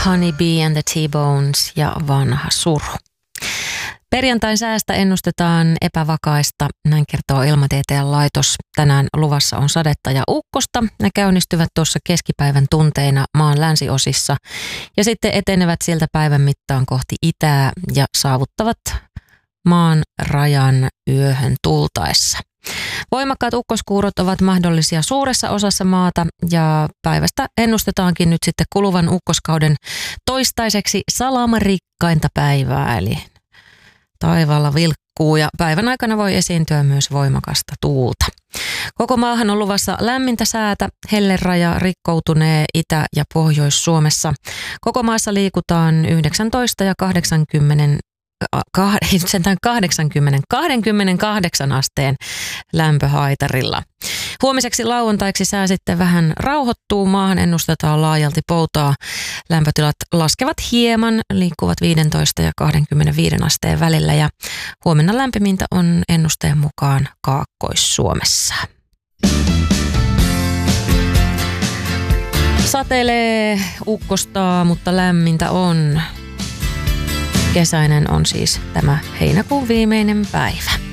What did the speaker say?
Honeybee and the T-Bones ja Vanha suru. Perjantain säästä ennustetaan epävakaista, näin kertoo Ilmatieteen laitos. Tänään luvassa on sadetta ja ukkosta. Ne käynnistyvät tuossa keskipäivän tunteina maan länsiosissa ja sitten etenevät sieltä päivän mittaan kohti itää ja saavuttavat maan rajan yöhön tultaessa. Voimakkaat ukkoskuurot ovat mahdollisia suuressa osassa maata ja päivästä ennustetaankin nyt sitten kuluvan ukkoskauden toistaiseksi salamarikkainta päivää, eli taivaalla vilkkuu ja päivän aikana voi esiintyä myös voimakasta tuulta. Koko maahan on luvassa lämmintä säätä, helleraja rikkoutunee Itä- ja Pohjois-Suomessa. Koko maassa liikutaan 19 ja 28 asteen lämpöhaitarilla. Huomiseksi lauantaiksi sää sitten vähän rauhoittuu. Maahan ennustetaan laajalti poutaa. Lämpötilat laskevat hieman, liikkuvat 15 ja 25 asteen välillä ja huomenna lämpimintä on ennusteen mukaan Kaakkois-Suomessa. Satelee, ukkostaa, mutta lämmintä on. Kesäinen on siis tämä heinäkuun viimeinen päivä.